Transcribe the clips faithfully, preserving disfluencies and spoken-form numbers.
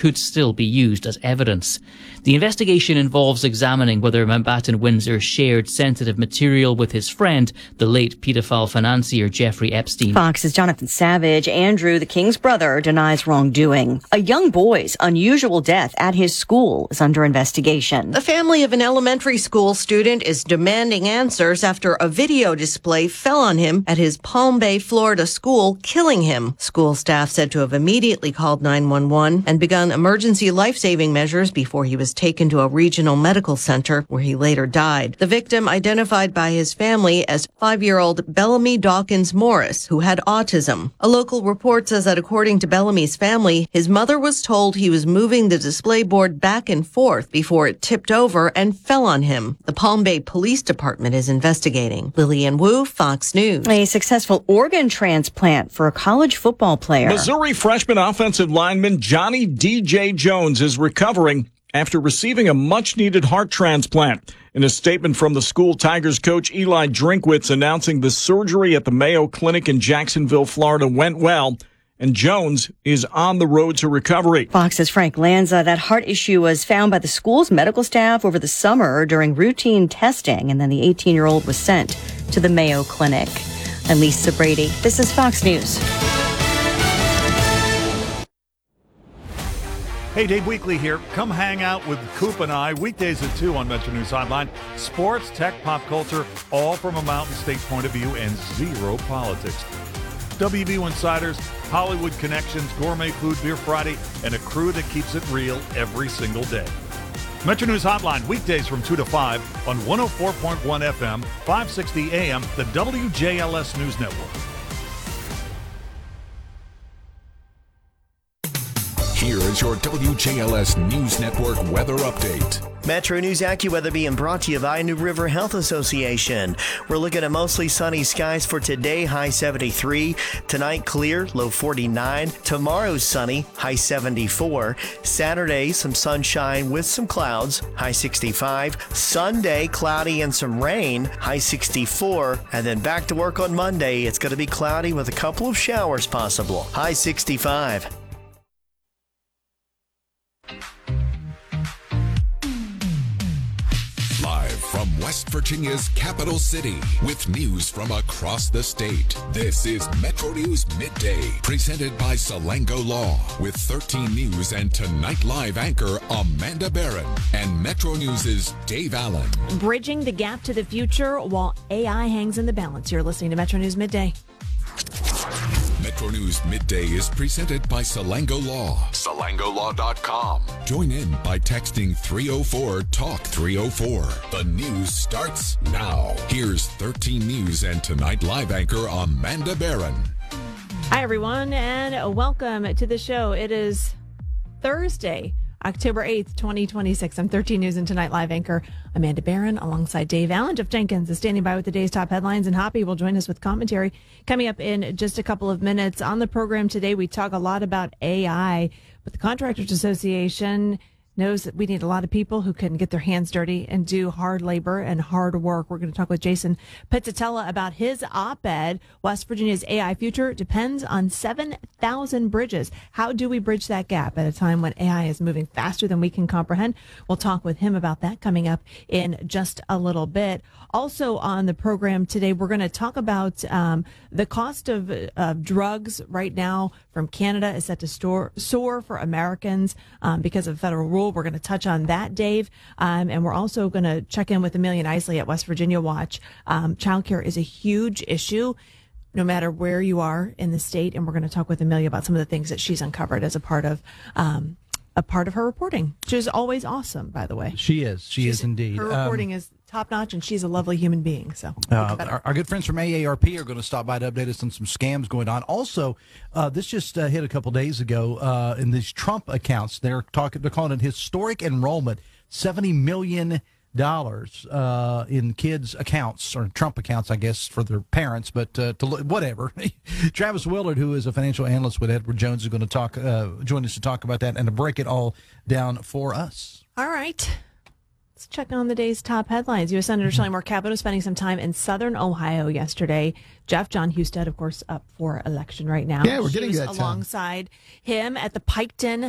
could still be used as evidence. The investigation involves examining whether Mountbatten Windsor shared sensitive material with his friend, the late paedophile financier Jeffrey Epstein. Fox's Jonathan Savage. Andrew, the king's brother, denies wrongdoing. A young boy's unusual death at his school is under investigation. The family of an elementary school student is demanding answers after a video display fell on him at his Palm Bay, Florida school, killing him. School staff said to have immediately called nine one one and begun emergency life-saving measures before he was taken to a regional medical center where he later died. The victim identified by his family as five-year-old Bellamy Dawkins Morris, who had autism. A local report says that according to Bellamy's family, his mother was told he was moving the display board back and forth before it tipped over and fell on him. The Palm Bay Police Department is investigating. Lillian Wu, Fox News. A successful organ transplant for a college football player. Missouri freshman offensive lineman Johnny D J Jones is recovering after receiving a much-needed heart transplant. In a statement from the school, Tigers coach Eli Drinkwitz announcing the surgery at the Mayo Clinic in Jacksonville, Florida went well, and Jones is on the road to recovery. Fox's Frank Lanza. That heart issue was found by the school's medical staff over the summer during routine testing, and then the eighteen-year-old was sent to the Mayo Clinic. I'm Lisa Brady. This is Fox News. Hey, Dave Weekly here. Come hang out with Coop and I weekdays at two on Metro News Hotline. Sports, tech, pop culture, all from a Mountain State point of view and zero politics. W V U Insiders, Hollywood connections, gourmet food, Beer Friday, and a crew that keeps it real every single day. Metro News Hotline, weekdays from two to five on one oh four point one F M, five sixty A M, the W J L S News Network. Here is your W J L S News Network weather update. Metro News AccuWeather being brought to you by New River Health Association. We're looking at mostly sunny skies for today, high seventy-three. Tonight, clear, low forty-nine. Tomorrow, sunny, high seventy-four. Saturday, some sunshine with some clouds, high sixty-five. Sunday, cloudy and some rain, high sixty-four. And then back to work on Monday. It's going to be cloudy with a couple of showers possible, high sixty-five. Live from West Virginia's capital city with news from across the state. This is Metro News Midday, presented by Salango Law, with thirteen News and Tonight Live anchor Amanda Barron and Metro News' Dave Allen. Bridging the gap to the future while A I hangs in the balance. You're listening to Metro News Midday. Metro News Midday is presented by Salango Law. Salango Law dot com. Join in by texting three oh four talk three oh four. The news starts now. Here's thirteen News and Tonight Live anchor Amanda Barron. Hi, everyone, and welcome to the show. It is Thursday, October eighth, twenty twenty-six. I'm thirteen News and Tonight Live anchor Amanda Barron alongside Dave Allen. Jeff Jenkins is standing by with the day's top headlines, and Hoppy will join us with commentary coming up in just a couple of minutes. On the program today, we talk a lot about A I, but the Contractors Association knows that we need a lot of people who can get their hands dirty and do hard labor and hard work. We're going to talk with Jason Pizzatella about his op-ed, West Virginia's A I future depends on seven thousand bridges. How do we bridge that gap at a time when A I is moving faster than we can comprehend? We'll talk with him about that coming up in just a little bit. Also on the program today, we're going to talk about um, the cost of uh, drugs right now from Canada is set to store, soar for Americans um, because of federal rule. We're going to touch on that, Dave. Um, and we're also going to check in with Amelia Isley at West Virginia Watch. Um, childcare is a huge issue, no matter where you are in the state. And we're going to talk with Amelia about some of the things that she's uncovered as a part of um, a part of her reporting, which is always awesome, by the way. She is. She she's, is indeed. Her reporting um, is top notch, and she's a lovely human being. So uh, our, our good friends from A A R P are going to stop by to update us on some scams going on. Also, uh, this just uh, hit a couple days ago uh, in these Trump accounts. They're talking. They're calling it historic enrollment. Seventy million dollars uh, in kids' accounts, or Trump accounts, I guess, for their parents. But uh, to whatever. Travis Willard, who is a financial analyst with Edward Jones, is going to talk. Uh, join us to talk about that and to break it all down for us. All right. Let's check on the day's top headlines. U S Senator Shelley Moore Capito spending some time in southern Ohio yesterday. Jeff John Husted, of course, up for election right now. Yeah, we're getting she was that alongside him at the Piketon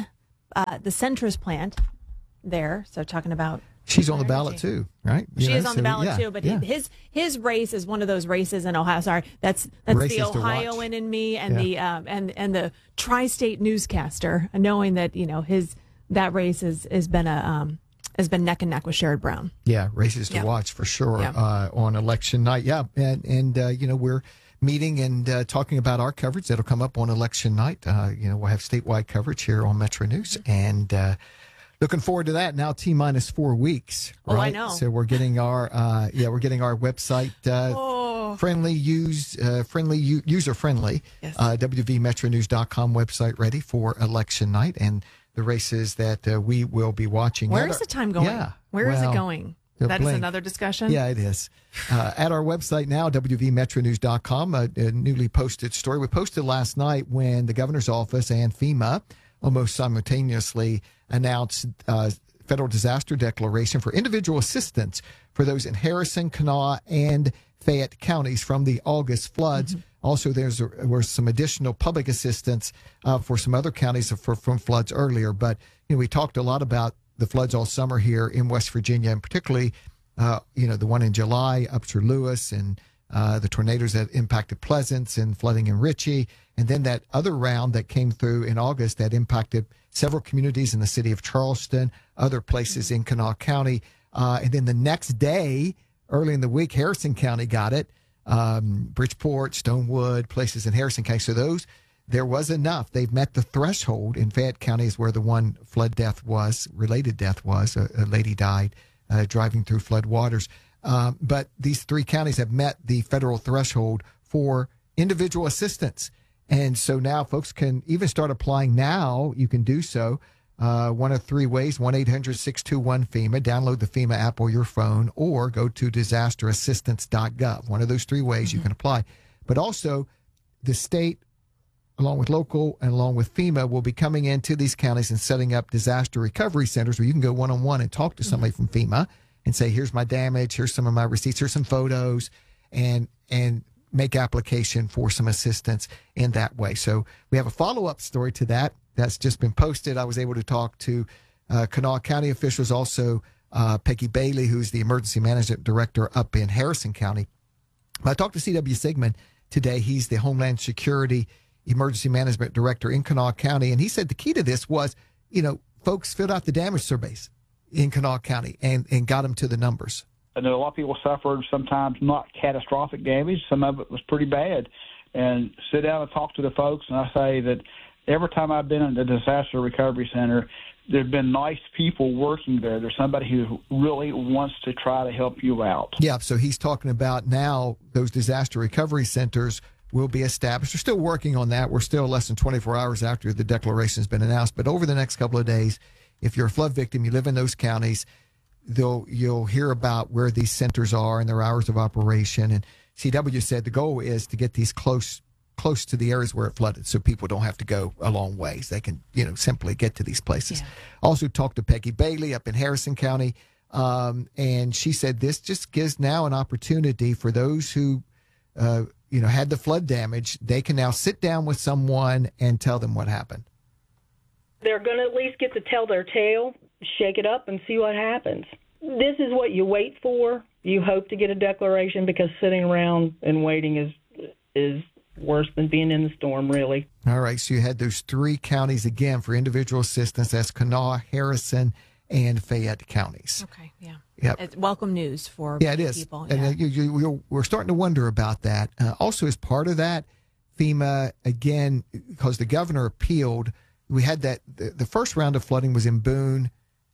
uh, the Centris plant there. So talking about. She's on the ballot too, right? You she know, is on so, the ballot yeah, too, but yeah. his his race is one of those races in Ohio. Sorry, that's that's Races the to Ohioan in me, and Yeah. the um, and and the tri-state newscaster, knowing that you know his that race has has been a um, has been neck and neck with Sherrod Brown. Yeah, races to Yeah. watch for sure Yeah. uh, on election night. Yeah, and and uh, you know we're meeting and uh, talking about our coverage that'll come up on election night. Uh, you know we'll have statewide coverage here on Metro News, and uh, looking forward to that. Now T minus four weeks. Right? Oh, I know. So we're getting our uh, yeah we're getting our website uh, Oh. friendly, use uh, friendly, u- user friendly. Yes. Uh, W V Metro News dot com website ready for election night and the races that uh, we will be watching. Where At is our- the time going? Yeah, Where is well, it going? the That is blink. another discussion. Yeah, it is. Uh, at our website now, W V Metro News dot com, a, a newly posted story. We posted last night when the governor's office and FEMA almost simultaneously announced uh, federal disaster declaration for individual assistance for those in Harrison, Kanawha, and Fayette counties from the August floods. Also, there's a, was some additional public assistance uh, for some other counties for, from floods earlier. But you know, we talked a lot about the floods all summer here in West Virginia, and particularly, uh, you know, the one in July up through Lewis, and uh, the tornadoes that impacted Pleasance and flooding in Ritchie, and then that other round that came through in August that impacted several communities in the city of Charleston, other places in Kanawha County, uh, and then the next day, early in the week, Harrison County got it. Um, Bridgeport, Stonewood, places in Harrison County. So those, there was enough. They've met the threshold. In Fayette County is where the one flood death was, related death was. A, a lady died uh, driving through flood waters. Um, but these three counties have met the federal threshold for individual assistance. And so now folks can even start applying now. You can do so. Uh, one of three ways, one eight hundred six two one FEMA, download the FEMA app or your phone, or go to disaster assistance dot gov. One of those three ways mm-hmm. you can apply. But also, the state, along with local and along with FEMA, will be coming into these counties and setting up disaster recovery centers where you can go one-on-one and talk to somebody mm-hmm. from FEMA and say, here's my damage, here's some of my receipts, here's some photos, and and make application for some assistance in that way. So we have a follow-up story to that. That's just been posted. I was able to talk to uh, Kanawha County officials, also uh, Peggy Bailey, who's the Emergency Management Director up in Harrison County. I talked to C W Sigmund today. He's the Homeland Security Emergency Management Director in Kanawha County, and he said the key to this was, you know, folks filled out the damage surveys in Kanawha County and, and got them to the numbers. I know a lot of people suffered sometimes not catastrophic damage. Some of it was pretty bad. And sit down and talk to the folks, and I say that every time I've been in the disaster recovery center, there have been nice people working there. There's somebody who really wants to try to help you out. Yeah, so he's talking about now those disaster recovery centers will be established. We're still working on that. We're still less than twenty-four hours after the declaration has been announced. But over the next couple of days, if you're a flood victim, you live in those counties, they'll, you'll hear about where these centers are and their hours of operation. And C W said the goal is to get these close close to the areas where it flooded, so people don't have to go a long ways. They can, you know, simply get to these places. Yeah. Also talked to Peggy Bailey up in Harrison County, um, and she said this just gives now an opportunity for those who, uh, you know, had the flood damage. They can now sit down with someone and tell them what happened. They're going to at least get to tell their tale, shake it up, and see what happens. This is what you wait for. You hope to get a declaration, because sitting around and waiting is is worse than being in the storm, really. All right, so you had those three counties again for individual assistance. That's Kanawha, Harrison, and Fayette counties. Okay, yeah. Yep. It's welcome news for yeah, it is. people. And yeah. uh, you, you, you're, we're starting to wonder about that. Uh, also, as part of that, FEMA, again, because the governor appealed, we had that, the, the first round of flooding was in Boone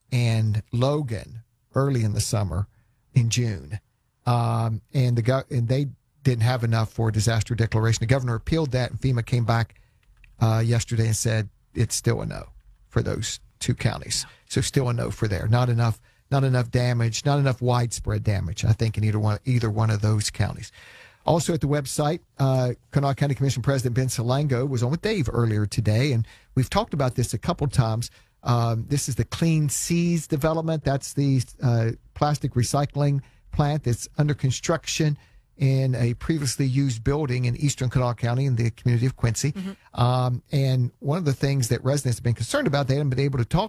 and Logan early in the summer in June. Um, and the go- and they didn't have enough for a disaster declaration. The governor appealed that, and FEMA came back uh, yesterday and said it's still a no for those two counties. So still a no for there. Not enough, not enough damage, not enough widespread damage, I think, in either one, either one of those counties. Also at the website, uh, Kanawha County Commission President Ben Salango was on with Dave earlier today, and we've talked about this a couple times. Um, this is the Clean Seas development. That's the uh, plastic recycling plant that's under construction in a previously used building in eastern Kanawha County in the community of Quincy. Mm-hmm. Um, and one of the things that residents have been concerned about, they haven't been able to talk